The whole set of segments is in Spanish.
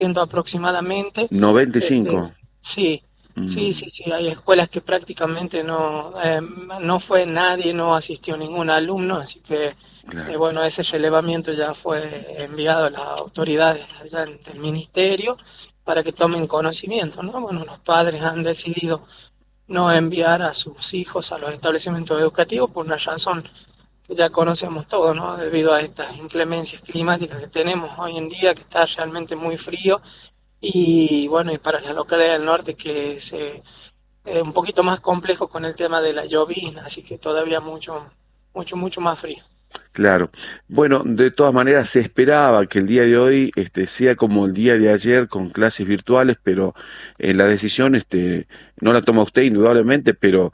aproximadamente. 95. Sí, Mm, sí, hay escuelas que prácticamente no fue nadie, no asistió ningún alumno, así que claro. bueno, ese relevamiento ya fue enviado a las autoridades allá del ministerio para que tomen conocimiento, ¿no? Bueno, los padres han decidido no enviar a sus hijos a los establecimientos educativos por una razón que ya conocemos todos, ¿no? Debido a estas inclemencias climáticas que tenemos hoy en día, que está realmente muy frío, y bueno, y para las localidades del norte que es un poquito más complejo con el tema de la llovizna, así que todavía mucho más frío. Claro. Bueno, de todas maneras se esperaba que el día de hoy sea como el día de ayer con clases virtuales, pero la decisión no la toma usted indudablemente, pero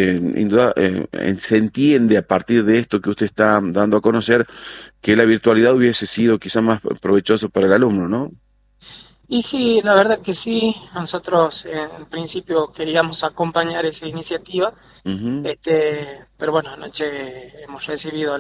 se entiende a partir de esto que usted está dando a conocer que la virtualidad hubiese sido quizá más provechoso para el alumno, ¿no? Y sí, la verdad que sí, nosotros en principio queríamos acompañar esa iniciativa, Ujú, pero bueno, anoche hemos recibido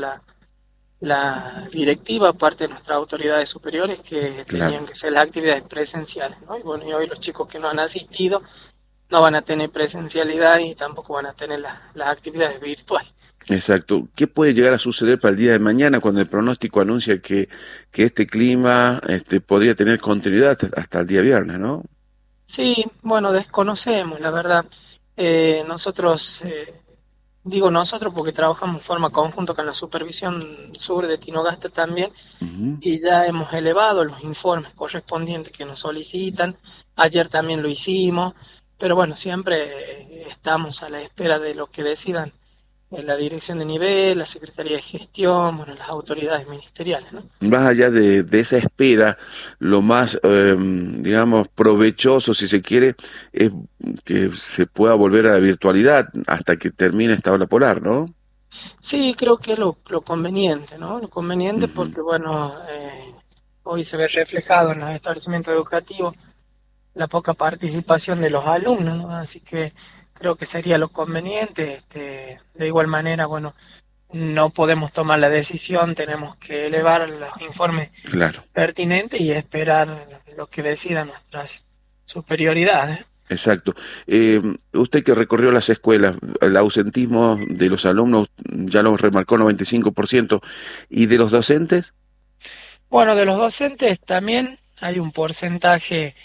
la directiva, parte de nuestras autoridades superiores, que claro. tenían que ser las actividades presenciales, ¿no? Y bueno, y hoy los chicos que no han asistido no van a tener presencialidad y tampoco van a tener las actividades virtuales. Exacto. ¿Qué puede llegar a suceder para el día de mañana cuando el pronóstico anuncia que este clima podría tener continuidad hasta el día viernes, ¿no? Sí, bueno, desconocemos, la verdad. Nosotros, digo nosotros porque trabajamos en forma conjunta con la Supervisión Sur de Tinogasta también, Ujú. y ya hemos elevado los informes correspondientes que nos solicitan. Ayer también lo hicimos, pero bueno, siempre estamos a la espera de lo que decidan la dirección de nivel, la Secretaría de Gestión, bueno, las autoridades ministeriales, ¿no? Más allá de esa espera, lo más, digamos, provechoso, si se quiere, es que se pueda volver a la virtualidad hasta que termine esta ola polar, ¿no? Sí, creo que es lo conveniente, ¿no? Lo conveniente Ujú. porque, bueno, hoy se ve reflejado en los establecimientos educativos la poca participación de los alumnos, ¿no? Así que creo que sería lo conveniente. De igual manera, bueno, no podemos tomar la decisión, tenemos que elevar los informes Claro. pertinentes y esperar lo que decidan nuestras superioridades. Exacto. Usted que recorrió las escuelas, el ausentismo de los alumnos ya lo remarcó 95%, ¿y de los docentes? Bueno, de los docentes también hay un porcentaje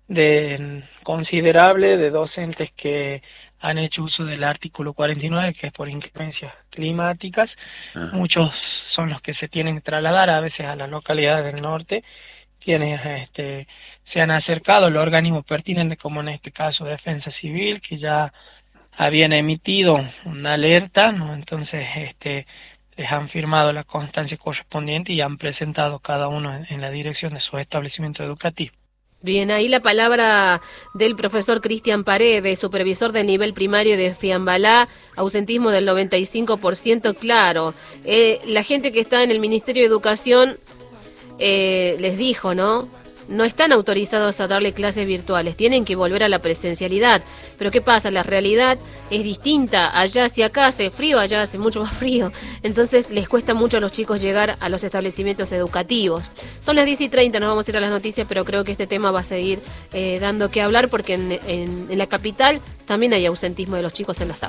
considerable de docentes que han hecho uso del artículo 49, que es por inclemencias climáticas. Ah, Muchos son los que se tienen que trasladar a veces a las localidades del norte, quienes se han acercado al organismo pertinente, como en este caso Defensa Civil, que ya habían emitido una alerta, ¿no? Entonces les han firmado la constancia correspondiente y han presentado cada uno en la dirección de su establecimiento educativo. Bien, ahí la palabra del profesor Cristian Paredes, supervisor del nivel primario de Fiambalá, ausentismo del 95%, claro. La gente que está en el Ministerio de Educación les dijo, ¿no? No están autorizados a darle clases virtuales, tienen que volver a la presencialidad. Pero ¿qué pasa? La realidad es distinta. Allá hacia acá hace frío, allá hace mucho más frío. Entonces les cuesta mucho a los chicos llegar a los establecimientos educativos. Son las 10:30, nos vamos a ir a las noticias, pero creo que este tema va a seguir dando que hablar porque en la capital también hay ausentismo de los chicos en las aulas.